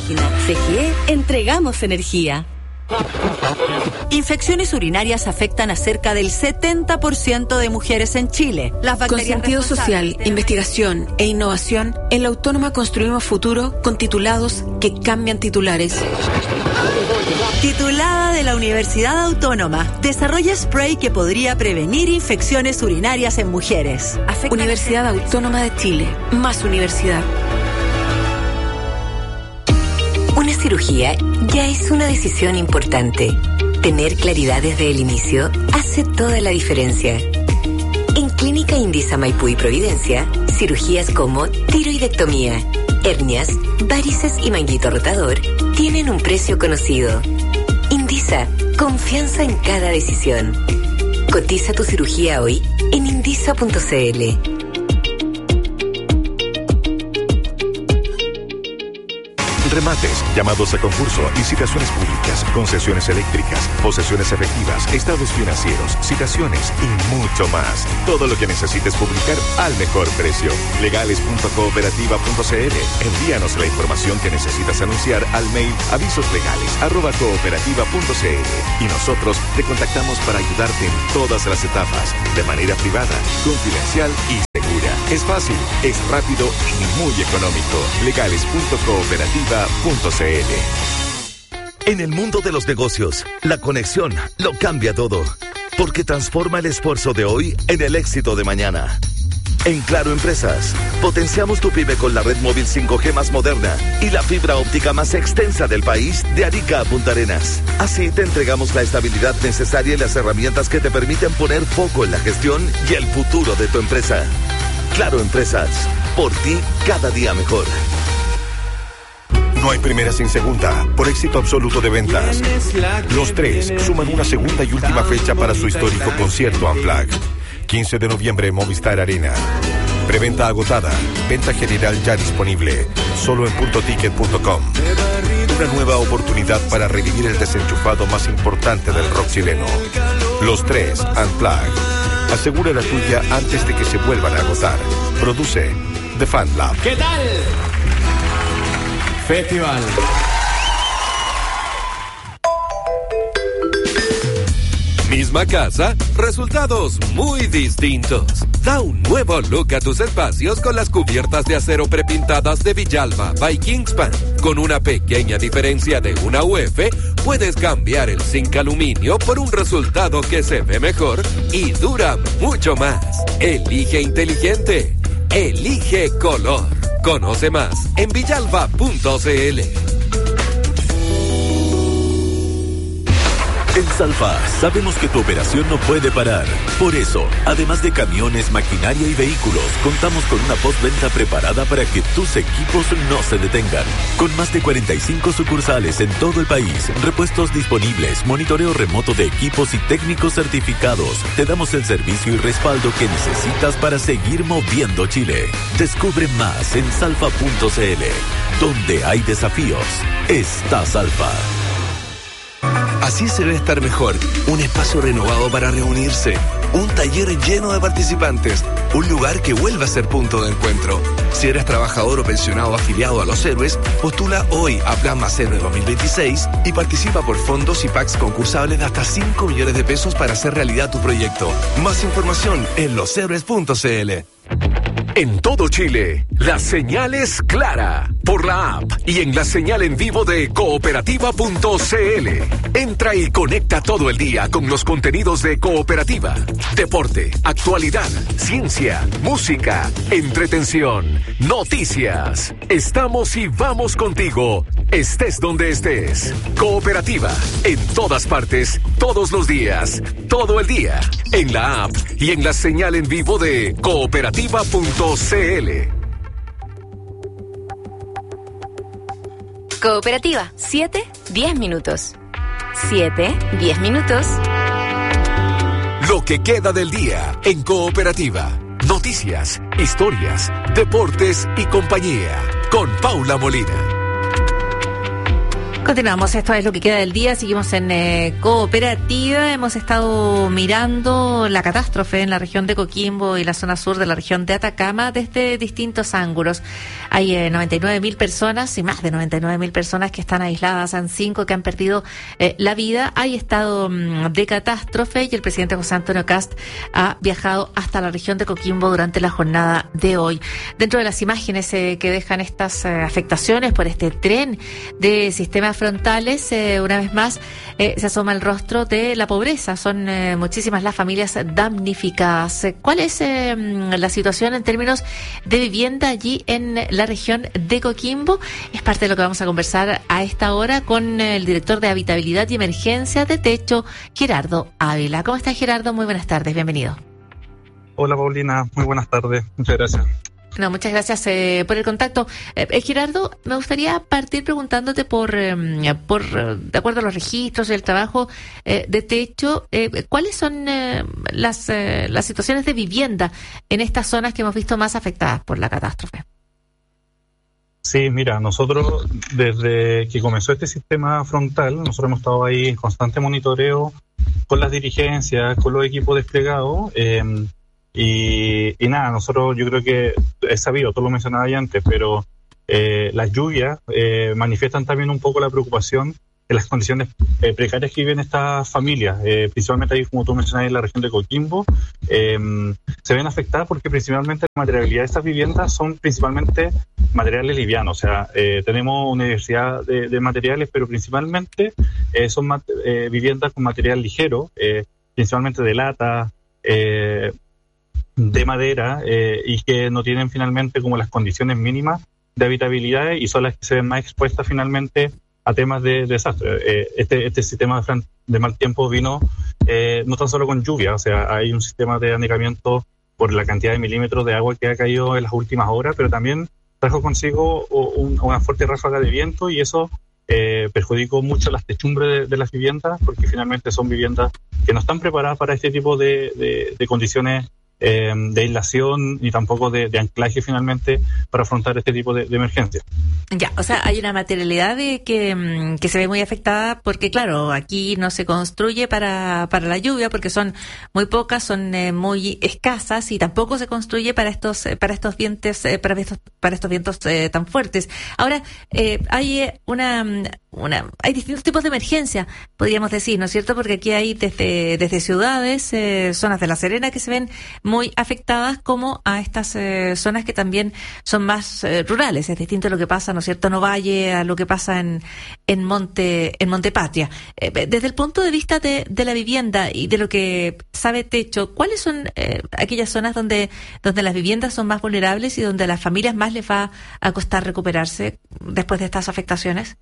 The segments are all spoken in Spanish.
página. CGE, entregamos energía. Infecciones urinarias afectan a cerca del 70% de mujeres en Chile. Con sentido social, investigación e innovación, en la Autónoma construimos futuro con titulados que cambian titulares. Titulada de la Universidad Autónoma, desarrolla spray que podría prevenir infecciones urinarias en mujeres. Universidad Autónoma de Chile, más universidad. Una cirugía ya es una decisión importante. Tener claridad desde el inicio hace toda la diferencia. En Clínica Indisa Maipú y Providencia, cirugías como tiroidectomía, hernias, varices y manguito rotador tienen un precio conocido. Indisa, confianza en cada decisión. Cotiza tu cirugía hoy en indisa.cl. Remates, llamados a concurso, licitaciones públicas, concesiones eléctricas, posesiones efectivas, estados financieros, citaciones y mucho más. Todo lo que necesites publicar al mejor precio. Legales.cooperativa.cl. Envíanos la información que necesitas anunciar al mail avisoslegales@cooperativa.cl y nosotros te contactamos para ayudarte en todas las etapas, de manera privada, confidencial y segura. Es fácil, es rápido y muy económico. Legales.cooperativa.cl. En el mundo de los negocios, la conexión lo cambia todo, porque transforma el esfuerzo de hoy en el éxito de mañana. En Claro Empresas, potenciamos tu pyme con la red móvil 5G más moderna y la fibra óptica más extensa del país, de Arica a Punta Arenas. Así te entregamos la estabilidad necesaria y las herramientas que te permiten poner foco en la gestión y el futuro de tu empresa. Claro Empresas, por ti cada día mejor. No hay primera sin segunda, por éxito absoluto de ventas. Los Tres suman una segunda y última fecha para su histórico concierto Unplugged. 15 de noviembre, Movistar Arena. Preventa agotada, venta general ya disponible, solo en puntoticket.com. Una nueva oportunidad para revivir el desenchufado más importante del rock chileno. Los Tres Unplugged. Asegura la tuya antes de que se vuelvan a agotar. Produce The Fan Lab. ¿Qué tal? Festival. Misma casa, resultados muy distintos. Da un nuevo look a tus espacios con las cubiertas de acero prepintadas de Villalba by Kingspan. Con una pequeña diferencia de una UF, puedes cambiar el zinc aluminio por un resultado que se ve mejor y dura mucho más. Elige inteligente. Elige color. Conoce más en villalba.cl. En Salfa sabemos que tu operación no puede parar. Por eso, además de camiones, maquinaria y vehículos, contamos con una postventa preparada para que tus equipos no se detengan. Con más de 45 sucursales en todo el país, repuestos disponibles, monitoreo remoto de equipos y técnicos certificados, te damos el servicio y respaldo que necesitas para seguir moviendo Chile. Descubre más en salfa.cl. Donde hay desafíos, está Salfa. Así se ve estar mejor. Un espacio renovado para reunirse. Un taller lleno de participantes. Un lugar que vuelve a ser punto de encuentro. Si eres trabajador o pensionado afiliado a Los Héroes, postula hoy a Plan Más Héroe 2026 y participa por fondos y packs concursables de hasta 5 millones de pesos para hacer realidad tu proyecto. Más información en loshéroes.cl. En todo Chile, la señal es clara por la app y en la señal en vivo de cooperativa.cl. Entra y conecta todo el día con los contenidos de Cooperativa. Deporte, actualidad, ciencia, música, entretención, noticias. Estamos y vamos contigo, estés donde estés. Cooperativa, en todas partes, todos los días, todo el día. En la app y en la señal en vivo de cooperativa.cl. Cooperativa, 7-10 minutos. 7-10 minutos. Lo que queda del día en Cooperativa. Noticias, historias, deportes y compañía. Con Paula Molina. Continuamos, esto es lo que queda del día, seguimos en Cooperativa, hemos estado mirando la catástrofe en la región de Coquimbo y la zona sur de la región de Atacama desde distintos ángulos. Hay 99.000 personas y más de 99.000 personas que están aisladas, han 5 que han perdido la vida. Hay estado de catástrofe y el presidente José Antonio Kast ha viajado hasta la región de Coquimbo durante la jornada de hoy. Dentro de las imágenes que dejan estas afectaciones por este tren de sistemas frontales, una vez más se asoma el rostro de la pobreza. Son muchísimas las familias damnificadas. ¿Cuál es la situación en términos de vivienda allí en la región de Coquimbo? Es parte de lo que vamos a conversar a esta hora con el director de Habitabilidad y Emergencia de Techo, Gerardo Ávila. ¿Cómo está, Gerardo? Muy buenas tardes, bienvenido. Hola, Paulina, muy buenas tardes, muchas gracias. No, muchas gracias por el contacto. Gerardo, me gustaría partir preguntándote por de acuerdo a los registros y el trabajo de Techo, ¿cuáles son las situaciones de vivienda en estas zonas que hemos visto más afectadas por la catástrofe? Sí, mira, nosotros desde que comenzó este sistema frontal, nosotros hemos estado ahí en constante monitoreo con las dirigencias, con los equipos desplegados, y nada, nosotros yo creo que es sabido, tú lo mencionabas ya antes, pero las lluvias manifiestan también un poco la preocupación de las condiciones precarias que viven estas familias, principalmente ahí, como tú mencionabas, en la región de Coquimbo, se ven afectadas porque principalmente la materialidad de estas viviendas son principalmente materiales livianos, o sea, tenemos una diversidad de materiales, pero principalmente son viviendas con material ligero, principalmente de lata, de madera, y que no tienen finalmente como las condiciones mínimas de habitabilidad y son las que se ven más expuestas finalmente a temas de desastre. Este sistema de mal tiempo vino no tan solo con lluvia, o sea, hay un sistema de anegamiento por la cantidad de milímetros de agua que ha caído en las últimas horas, pero también trajo consigo una fuerte ráfaga de viento y eso perjudicó mucho las techumbres de las viviendas, porque finalmente son viviendas que no están preparadas para este tipo de condiciones de aislación ni tampoco de anclaje finalmente para afrontar este tipo de emergencias. Ya, o sea, hay una materialidad que se ve muy afectada porque, claro, aquí no se construye para la lluvia porque son muy pocas, son muy escasas y tampoco se construye para estos vientos tan fuertes. Ahora, hay hay distintos tipos de emergencia, podríamos decir, ¿no es cierto? Porque aquí hay desde ciudades, zonas de La Serena que se ven muy afectadas, como a estas zonas que también son más rurales. Es distinto lo que pasa, ¿no es cierto?, en Ovalle a lo que pasa en Montepatria. Desde el punto de vista de la vivienda y de lo que sabe Techo, ¿cuáles son aquellas zonas donde las viviendas son más vulnerables y donde a las familias más les va a costar recuperarse después de estas afectaciones?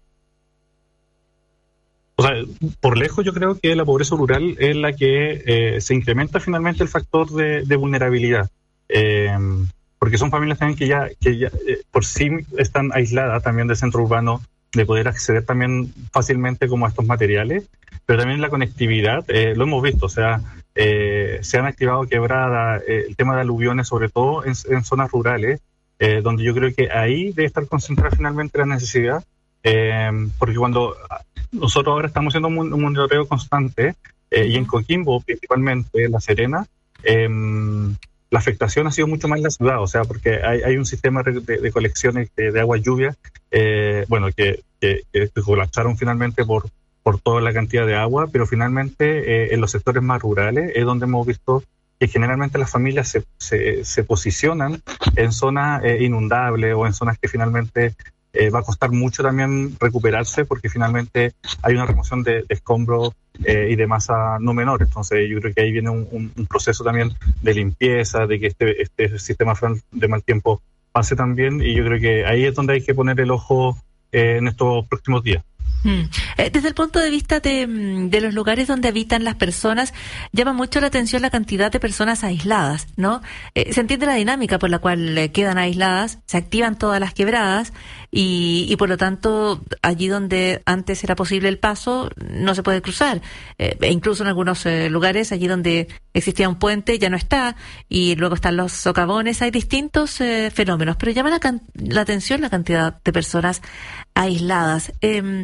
O sea, por lejos yo creo que la pobreza rural es la que se incrementa finalmente el factor de vulnerabilidad, porque son familias también que ya por sí están aisladas también del centro urbano, de poder acceder también fácilmente como a estos materiales, pero también la conectividad, lo hemos visto, o sea, se han activado quebradas, el tema de aluviones, sobre todo en zonas rurales, donde yo creo que ahí debe estar concentrada finalmente la necesidad, porque cuando nosotros ahora estamos haciendo un monitoreo constante, y en Coquimbo, principalmente en La Serena, la afectación ha sido mucho más en la ciudad, o sea, porque hay un sistema de colecciones de agua lluvia, que colapsaron finalmente por toda la cantidad de agua, pero finalmente en los sectores más rurales es donde hemos visto que generalmente las familias se posicionan en zonas inundables o en zonas que finalmente va a costar mucho también recuperarse, porque finalmente hay una remoción de escombros y de masa no menor. Entonces yo creo que ahí viene un proceso también de limpieza, de que este sistema de mal tiempo pase también, y yo creo que ahí es donde hay que poner el ojo en estos próximos días. Desde el punto de vista de los lugares donde habitan las personas, llama mucho la atención la cantidad de personas aisladas, ¿no? Se entiende la dinámica por la cual quedan aisladas, se activan todas las quebradas y por lo tanto allí donde antes era posible el paso no se puede cruzar, e incluso en algunos lugares allí donde existía un puente ya no está, y luego están los socavones. Hay distintos fenómenos, pero llama la atención la cantidad de personas aisladas.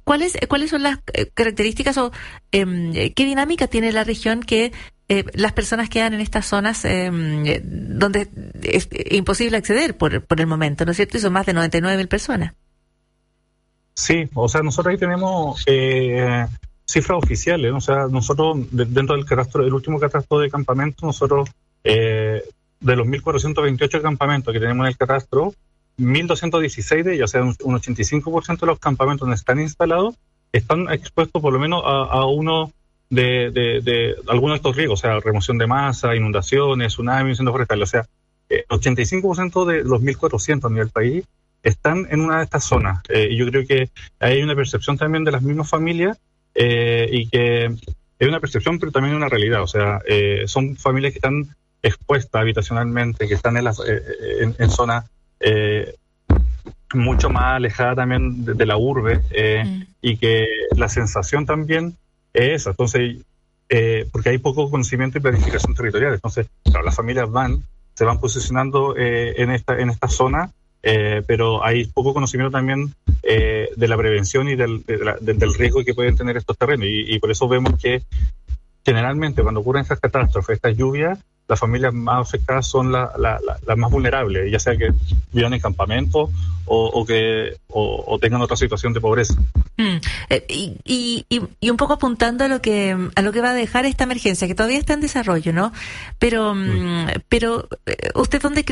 ¿cuáles son las características o qué dinámica tiene la región que las personas quedan en estas zonas donde es imposible acceder por el momento, ¿no es cierto? Y son más de 99.000 personas. Sí, o sea, nosotros ahí tenemos cifras oficiales, ¿no? O sea, nosotros dentro del catastro, el último catastro de campamentos, nosotros de los 1.428 campamentos que tenemos en el catastro, 1.216 de ellos, o sea, un 85% de los campamentos donde están instalados están expuestos por lo menos a uno de algunos de estos riesgos, o sea, remoción de masa, inundaciones, tsunamis, incendios forestales. O sea, el 85% de los 1.400 a nivel país están en una de estas zonas. Y yo creo que hay una percepción también de las mismas familias y que es una percepción, pero también una realidad. O sea, son familias que están expuestas habitacionalmente, que están en zonas mucho más alejadas también de la urbe y que la sensación también es esa. Entonces, porque hay poco conocimiento y planificación territorial. Entonces, claro, las familias se van posicionando en esta zona, pero hay poco conocimiento también de la prevención y del riesgo que pueden tener estos terrenos. Y por eso vemos que generalmente cuando ocurren estas catástrofes, estas lluvias, las familias más afectadas son las más vulnerables, ya sea que vivan en campamentos o tengan otra situación de pobreza. Y un poco apuntando a lo que va a dejar esta emergencia, que todavía está en desarrollo, ¿no? Pero ¿usted dónde cree